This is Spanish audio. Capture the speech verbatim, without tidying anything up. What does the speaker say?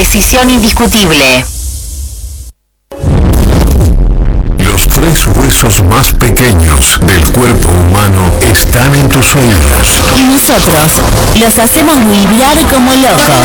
decisión indiscutible. Los tres huesos más pequeños del cuerpo humano están en tus oídos. Y nosotros los hacemos vibrar como locos.